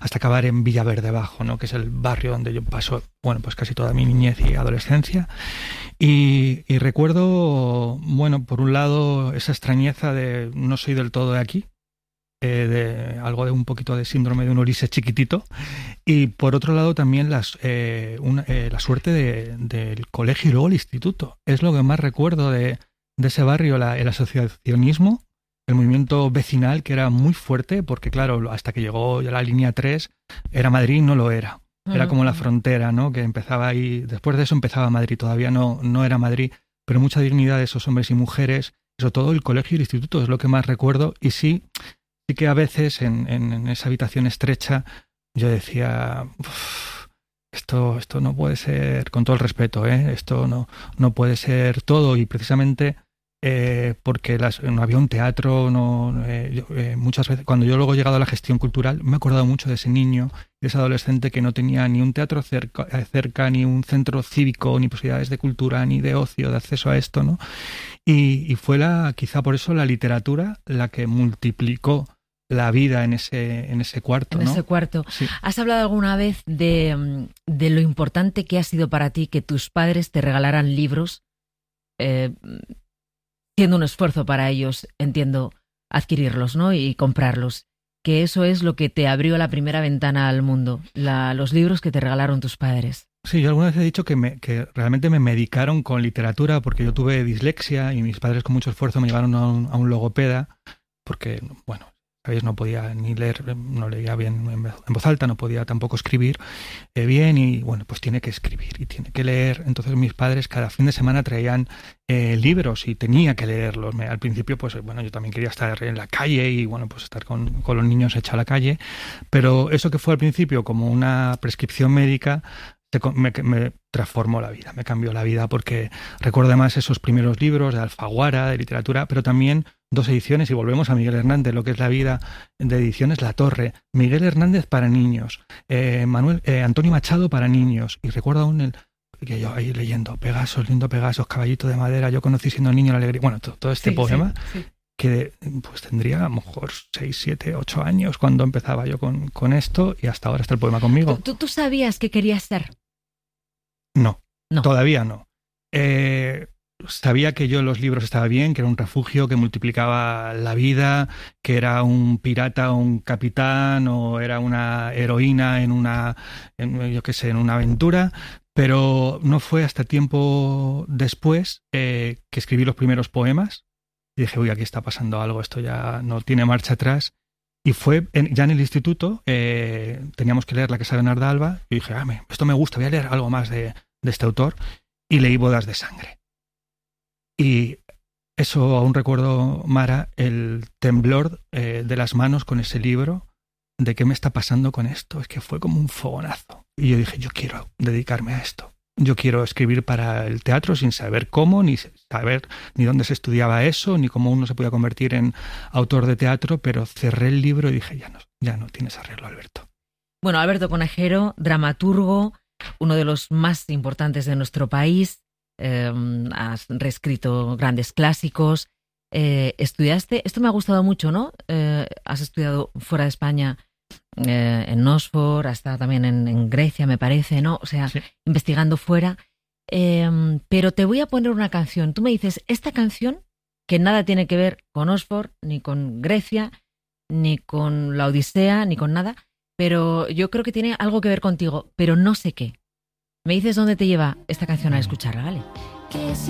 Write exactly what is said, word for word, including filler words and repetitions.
hasta acabar en Villaverde Bajo, ¿no? Que es el barrio donde yo paso, bueno, pues casi toda mi niñez y adolescencia. Y, y recuerdo, bueno, por un lado, esa extrañeza de no soy del todo de aquí, eh, de algo de un poquito de síndrome de un Ulises chiquitito, y por otro lado también las, eh, una, eh, la suerte de, del colegio y luego el instituto. Es lo que más recuerdo de, de ese barrio, la, el asociacionismo, el movimiento vecinal, que era muy fuerte, porque claro, hasta que llegó ya la línea tres, era Madrid, no lo era. Era como la frontera, ¿no? Que empezaba ahí, después de eso empezaba Madrid, todavía no, no era Madrid, pero mucha dignidad de esos hombres y mujeres, sobre todo el colegio y el instituto es lo que más recuerdo. Y sí, sí que a veces en, en, en esa habitación estrecha yo decía, esto, esto no puede ser, con todo el respeto, ¿eh? Esto no, no puede ser todo, y precisamente eh, porque las, no había un teatro, no, eh, yo, eh, muchas veces, cuando yo luego he llegado a la gestión cultural, me he acordado mucho de ese niño, de ese adolescente que no tenía ni un teatro cerca, cerca, ni un centro cívico, ni posibilidades de cultura, ni de ocio, de acceso a esto, ¿no? Y, y fue la, quizá por eso la literatura la que multiplicó la vida en ese, en ese cuarto, En ¿no? ese cuarto. Sí. ¿Has hablado alguna vez de, de lo importante que ha sido para ti que tus padres te regalaran libros, eh, siendo un esfuerzo para ellos, entiendo, adquirirlos, ¿no? Y comprarlos? Que eso es lo que te abrió la primera ventana al mundo, la, los libros que te regalaron tus padres. Sí, yo alguna vez he dicho que, me, que realmente me medicaron con literatura porque yo tuve dislexia y mis padres con mucho esfuerzo me llevaron a un, a un logopeda porque, bueno, ¿sabéis? No podía ni leer, no leía bien en voz alta, no podía tampoco escribir eh, bien y, bueno, pues tiene que escribir y tiene que leer. Entonces mis padres cada fin de semana traían eh, libros y tenía que leerlos. Me, al principio, pues, bueno, yo también quería estar en la calle y, bueno, pues estar con, con los niños hecha a la calle, pero eso que fue al principio como una prescripción médica Me, me transformó la vida, me cambió la vida, porque recuerdo además esos primeros libros de Alfaguara, de literatura, pero también dos ediciones, y volvemos a Miguel Hernández, lo que es la vida de ediciones La Torre, Miguel Hernández para niños, eh, Manuel eh, Antonio Machado para niños, y recuerdo aún el que yo ahí leyendo Pegasos, lindo Pegasos, caballito de madera, yo conocí siendo niño la alegría, bueno, todo, todo este Sí, poema, sí, sí. que pues tendría a lo mejor seis, siete, ocho años cuando empezaba yo con, con esto, y hasta ahora está el poema conmigo. ¿Tú, tú sabías qué querías ser? No, no, todavía no. Eh, sabía que yo en los libros estaba bien, que era un refugio que multiplicaba la vida, que era un pirata o un capitán o era una heroína en una, en, yo qué sé, en una aventura, pero no fue hasta tiempo después eh, que escribí los primeros poemas y dije, uy, aquí está pasando algo, esto ya no tiene marcha atrás. Y fue en, ya en el instituto, eh, teníamos que leer La Casa de Narda-Alba, y dije, ah, me, esto me gusta, voy a leer algo más de, de este autor, y leí Bodas de Sangre. Y eso aún recuerdo, Mara, el temblor eh, de las manos con ese libro, de qué me está pasando con esto, es que fue como un fogonazo. Y yo dije, yo quiero dedicarme a esto. Yo quiero escribir para el teatro sin saber cómo, ni saber ni dónde se estudiaba eso, ni cómo uno se podía convertir en autor de teatro, pero cerré el libro y dije, ya no, ya no tienes arreglo, Alberto. Bueno, Alberto Conejero, dramaturgo, uno de los más importantes de nuestro país, eh, has reescrito grandes clásicos, eh, estudiaste, esto me ha gustado mucho, ¿no? Eh, has estudiado fuera de España, Eh, en Oxford, hasta también en, en Grecia, me parece, ¿no? O sea, sí. Investigando fuera. Eh, pero te voy a poner una canción. Tú me dices, esta canción, que nada tiene que ver con Oxford, ni con Grecia, ni con la Odisea, ni con nada, pero yo creo que tiene algo que ver contigo, pero no sé qué. Me dices dónde te lleva esta canción a escucharla, ¿vale? Que si